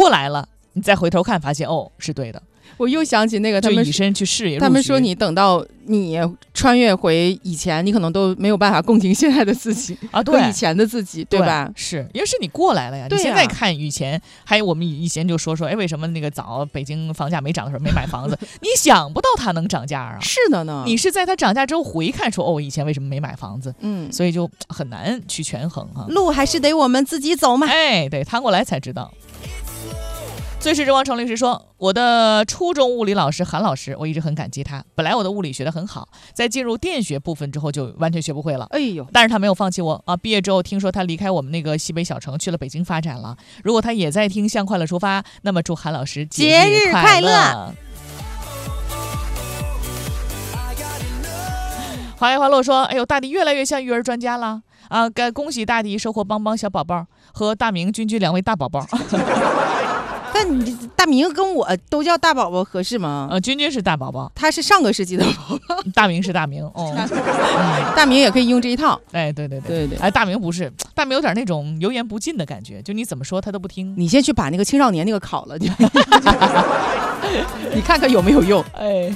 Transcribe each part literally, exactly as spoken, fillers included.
过来了，你再回头看，发现哦是对的。 我又想起那个他们以身去试也， 他们说你等到你穿越回以前，你可能都没有办法共情现在的自己啊，对以前的自己，对吧？ 对是因为是你过来了呀。 对呀， 你现在看以前，还有我们以前就说说，哎，为什么那个早北京房价没涨的时候没买房子？你想不到它能涨价啊！ 是的呢， 你是在它涨价之后回看说，哦，以前为什么没买房子？ 嗯， 所以就很难去权衡哈。 路还是得我们自己走嘛。 哎，对，趟过来才知道。最是之王程律师说，我的初中物理老师韩老师，我一直很感激他。本来我的物理学得很好，在进入电学部分之后就完全学不会了。 哎呦！ 但是他没有放弃我啊！毕业之后听说他离开我们那个西北小城去了北京发展了。如果他也在听《向快乐出发》，那么祝韩老师节日快乐！华爷华洛说：“哎呦，大迪越来越像育儿专家了啊！该恭喜大迪收获邦邦小宝宝和大明、君君两位大宝宝。” 但你大明跟我都叫大宝宝合适吗？ 呃，君君是大宝宝， 他是上个世纪的宝宝， 大明是大明，哦， 嗯、大明也可以用这一套。 哎，对对对对对， 哎，大明不是，大明有点那种油盐不进的感觉，就你怎么说他都不听。 你先去把那个青少年那个考了，你看看有没有用。 哎。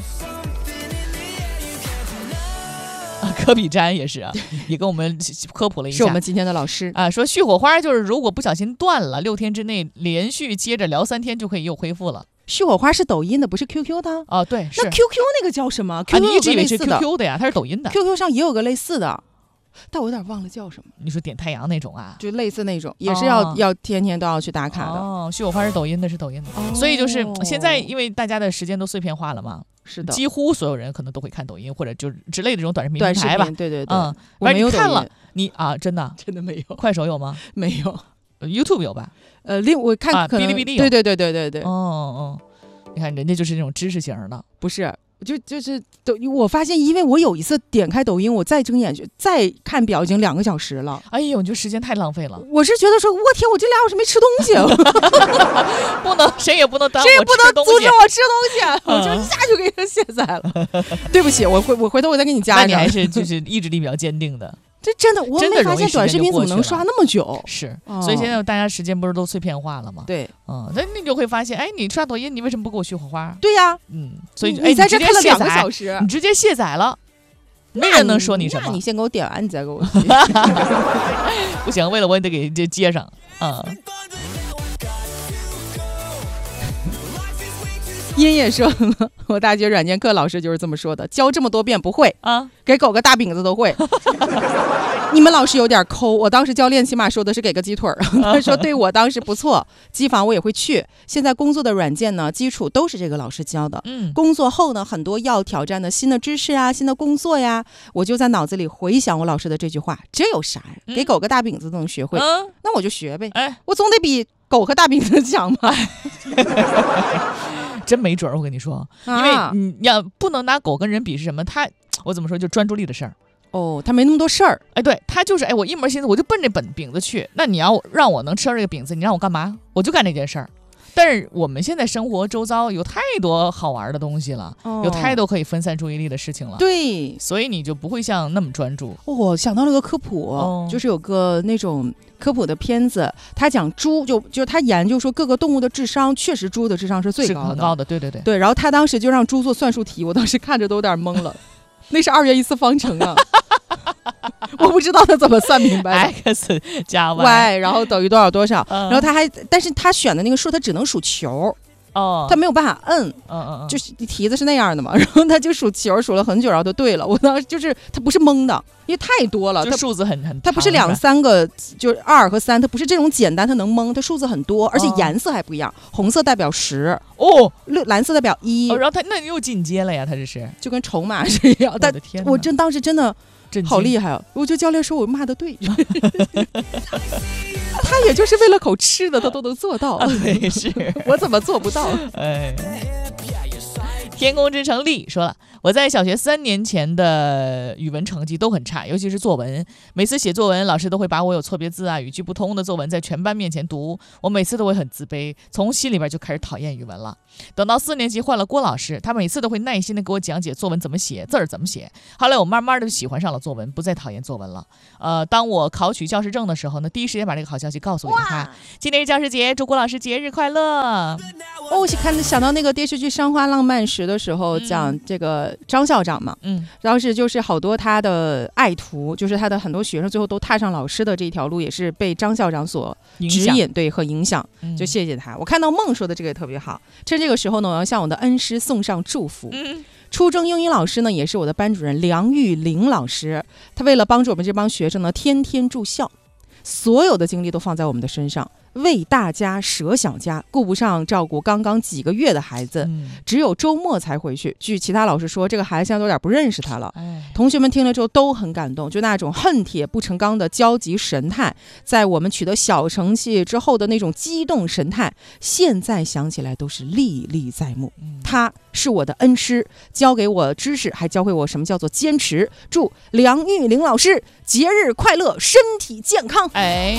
科比詹也是啊，也跟我们科普了一下， 是我们今天的老师啊，说续火花就是如果不小心断了，六天之内连续接着聊三天就可以又恢复了。 续火花是抖音的，不是 Q Q 的哦，对， 那 Q Q 那个叫什么？ 啊，你一直以为是 Q Q 的呀？它是抖音的 ，Q Q 上也有个类似的，但我有点忘了叫什么。 你说点太阳那种啊？ 就类似那种，也是要、哦、要天天都要去打卡的。 哦，续火花是抖音的，是抖音的，哦、所以就是现在因为大家的时间都碎片化了嘛。 是的， 几乎所有人可能都会看抖音或者就之类的这种短视频平台吧。 对对对， 嗯， 我没有看了你啊，真的真的没有。 快手有吗？ 没有。 YouTube 有吧？ 呃，另我看啊，哔哩哔哩有。 对对对对对对。 哦哦，你看人家就是那种知识型的， 不是。就就是抖，我发现，因为我有一次点开抖音，我再睁眼再看表，已经两个小时了。 哎呦，你就时间太浪费了。 我是觉得说，我天，我这俩小时没吃东西， 不能，谁也不能耽误， 谁也不能阻止我吃东西， 嗯、 我就一下就给它卸载了。对不起，我回我回头我再给你加一下。 那你还是就是意志力比较坚定的。 这真的，我没发现短视频怎么能刷那么久？ 是，哦、所以现在大家时间不是都碎片化了吗？ 对， 嗯，那你就会发现，哎，你刷抖音，你为什么不给我续火花？ 对呀、啊， 嗯，所以你, 你在这看了两个小时， 时， 你直接卸载了，没人能说你什么。 那你先给我点完，你再给我。 不行，为了我也得给这接上啊。嗯音也说了，我大学软件课老师就是这么说的，教这么多遍不会啊， 给狗个大饼子都会。你们老师有点抠，我当时教练起码说的是给个鸡腿儿，他说对我当时不错，机房我也会去。现在工作的软件呢，基础都是这个老师教的。 嗯， 工作后呢，很多要挑战的新的知识啊，新的工作呀，我就在脑子里回想我老师的这句话，这有啥呀？ 嗯、 给狗个大饼子都能学会， 嗯、 那我就学呗。 哎， 我总得比狗和大饼子强吧。 真没准儿，我跟你说，因为你要不能拿狗跟人比是什么？他我怎么说，就专注力的事儿。 哦，他没那么多事儿。 哎，对他就是哎，我一门心思我就奔这本饼子去。那你要让我能吃到这个饼子，你让我干嘛？我就干这件事儿。但是我们现在生活周遭有太多好玩的东西了，哦、有太多可以分散注意力的事情了。 对， 所以你就不会像那么专注。 我、哦、想到了个科普、哦，就是有个那种科普的片子，他讲猪，就就他研究说各个动物的智商，确实猪的智商是最高的， 是很高的。对对对对。然后他当时就让猪做算术题，我当时看着都有点懵了，那是二元一次方程啊。我不知道他怎么算明白的 ，x 加 y，, y 然后等于多少多少， 嗯、 然后他还，但是他选的那个数，他只能数球， 哦， 他没有办法摁， 嗯嗯， 就是题子是那样的嘛，然后他就数球，数了很久，然后就对了。我当时就是他不是蒙的，因为太多了， 就数字很很， 他不是两三个，就是二和三，他不是这种简单，他能蒙，他数字很多，而且颜色还不一样，红色代表十， 哦， 蓝色代表一， 哦，然后他那又进阶了呀，他这是就跟筹码是一样。但我真当时真的。好厉害啊！我觉得教练说我骂的对，他也就是为了口吃的，他都能做到。 啊、对，是我怎么做不到？ 哎，天空之城丽说了， 我在小学三年前的语文成绩都很差，尤其是作文。每次写作文，老师都会把我有错别字啊、语句不通的作文在全班面前读，我每次都会很自卑，从心里边就开始讨厌语文了。等到四年级换了郭老师，他每次都会耐心的给我讲解作文怎么写，字儿怎么写。后来我慢慢的就喜欢上了作文，不再讨厌作文了。呃，当我考取教师证的时候呢，第一时间把这个好消息告诉给他。今天是教师节，祝郭老师节日快乐。 哦，我看想到那个电视剧《山花浪漫时》的时候， 嗯、 讲这个张校长嘛，嗯，当时就是好多他的爱徒，就是他的很多学生最后都踏上老师的这条路，也是被张校长所指引，对和影响，嗯、就谢谢他。我看到梦说的这个也特别好，趁这个时候呢，我要向我的恩师送上祝福。嗯，初中英语老师呢，也是我的班主任梁玉玲老师，他为了帮助我们这帮学生呢，天天住校，所有的精力都放在我们的身上。为大家舍小家，顾不上照顾刚刚几个月的孩子，嗯、只有周末才回去。据其他老师说，这个孩子现在都有点不认识他了。同学们听了之后都很感动，就那种恨铁不成钢的焦急神态，在我们取得小成绩之后的那种激动神态，现在想起来都是历历在目。嗯、他是我的恩师，教给我知识，还教会我什么叫做坚持。祝梁玉玲老师节日快乐，身体健康。 哎。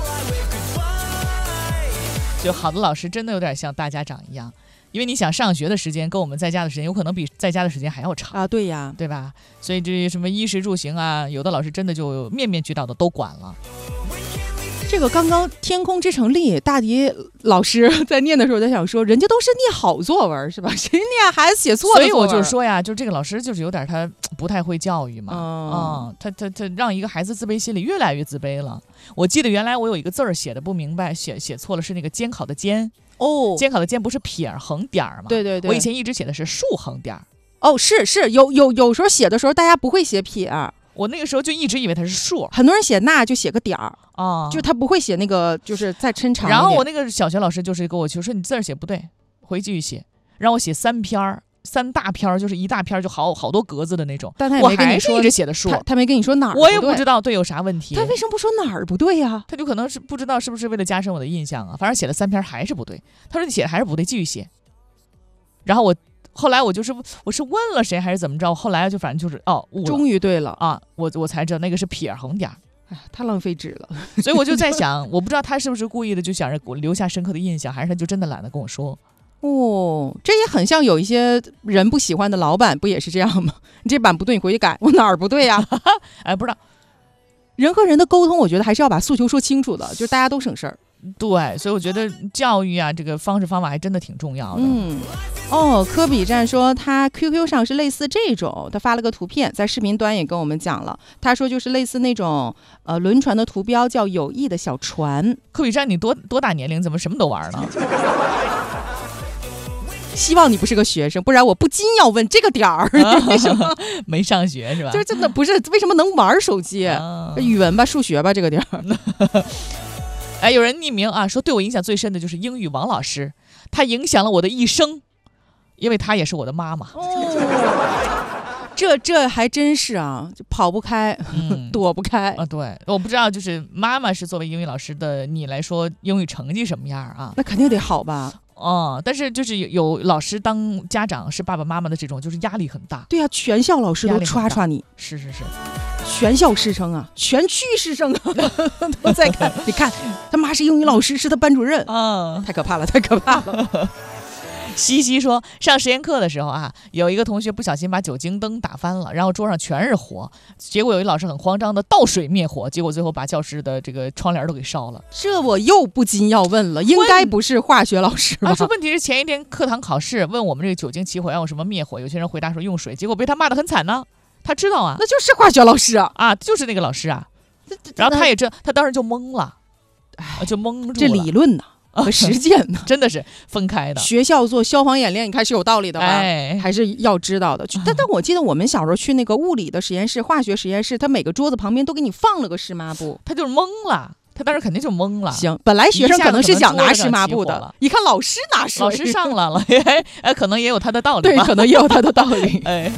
就好的老师真的有点像大家长一样，因为你想上学的时间跟我们在家的时间有可能比在家的时间还要长啊，对呀， 对吧？所以这些什么衣食住行啊，有的老师真的就面面俱到的都管了。 这个刚刚《天空之城》里大迪老师在念的时候，我在想说，人家都是念好作文是吧？谁念孩子写错的作文？ 所以我就说呀，就这个老师就是有点他不太会教育嘛，嗯，嗯他他他让一个孩子自卑心理越来越自卑了。我记得原来我有一个字儿写的不明白，写写错了，是那个监考的监哦，监考的监不是撇横点儿吗？ 对对对， 我以前一直写的是竖横点儿。 哦，是是，有有有时候写的时候大家不会写撇儿。 我那个时候就一直以为它是数， 很多人写那就写个点儿啊，就他不会写那个，就是再抻长一点。 然后我那个小学老师就是跟我说，说你字儿写不对，回去继续写，让我写三篇儿，三大篇儿，就是一大篇儿就好好多格子的那种。 但他也没跟你说一直写的数， 他, 他没跟你说哪儿不对，我也不知道对有啥问题。 他为什么不说哪儿不对呀、啊？ 他就可能是不知道是不是为了加深我的印象啊，反正写了三篇还是不对。他说你写的还是不对，继续写。然后我。后来我就是我是问了谁还是怎么着，后来就反正就是哦误了， 终于对了啊，我我才知道那个是撇横点儿， 哎，太浪费纸了。 所以我就在想，我不知道他是不是故意的，就想着我留下深刻的印象，还是他就真的懒得跟我说。 哦，这也很像有一些人不喜欢的老板，不也是这样吗？你这版不对，你回去改，我哪儿不对呀、啊？ 哎，不知道。 人和人的沟通，我觉得还是要把诉求说清楚的，就是大家都省事儿。 对，所以我觉得教育啊，这个方式方法还真的挺重要的。 嗯，哦，科比站说他 Q Q 上是类似这种，他发了个图片，在视频端也跟我们讲了。他说就是类似那种呃轮船的图标，叫友谊的小船。 科比站，你多多大年龄，怎么什么都玩呢？ 希望你不是个学生，不然我不禁要问这个点儿，你为什么没上学是吧？ 就是真的不是为什么能玩手机？啊、语文吧，数学吧，这个点儿。 哎，有人匿名啊，说对我影响最深的就是英语王老师，他影响了我的一生，因为他也是我的妈妈。 哦，这这还真是啊，就跑不开，嗯、躲不开啊。对，我不知道，就是妈妈是作为英语老师的你来说，英语成绩什么样啊？ 那肯定得好吧。 哦，但是就是有有老师当家长是爸爸妈妈的这种，就是压力很大。 对呀、啊，全校老师都刷刷你。 是是是。 全校师生啊，全区师生啊，都在看。你看，他妈是英语老师，是他班主任啊，太可怕了，太可怕了。 西西说，上实验课的时候啊，有一个同学不小心把酒精灯打翻了，然后桌上全是火，结果有一老师很慌张的倒水灭火，结果最后把教室的这个窗帘都给烧了。 这我又不禁要问了，应该不是化学老师吧？ 啊，说问题是前一天课堂考试问我们这个酒精起火要用什么灭火，有些人回答说用水，结果被他骂得很惨呢。他知道啊， 那就是化学老师啊， 啊，就是那个老师啊。然后他也知道，他当时就懵了，就懵住了。 这理论呢、啊、和实践呢， 真的是分开的。 学校做消防演练，你看是有道理的吧？ 哎， 还是要知道的。但但我记得我们小时候去那个物理的实验室、化学实验室，他每个桌子旁边都给你放了个湿抹布， 他就是懵了。他当时肯定就懵了。 行，本来学生可能是想拿湿抹布的，一看老师拿水， 老师上来了，哎，可能也有他的道理。 对，可能也有他的道理。 哎。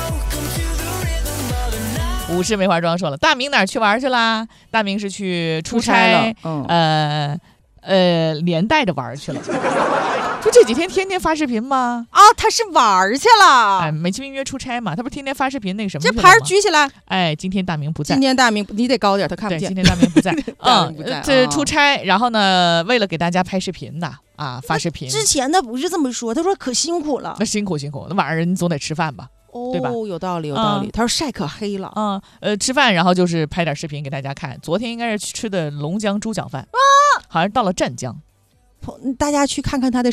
武士梅花庄说了，大明哪儿去玩去啦？大明是去出差，嗯、呃， 呃，连带着玩去了。就这几天天天发视频吗？ 啊，他是玩去了。 哎，美其名曰出差嘛，他不是天天发视频那个什么？ 这牌举起来。 哎，今天大明不在。 今天大明你得高点，他看不见。 对，今天大明不在。 嗯， 这出差，然后呢，为了给大家拍视频的啊，发视频。 之前他不是这么说，他说可辛苦了。 那辛苦辛苦，那晚上人总得吃饭吧？ 哦， 对吧？ 有道理，有道理。他说晒可黑了。 嗯，呃，吃饭，然后就是拍点视频给大家看。昨天应该是吃的龙江猪脚饭啊，好像到了湛江。 大家去看看他的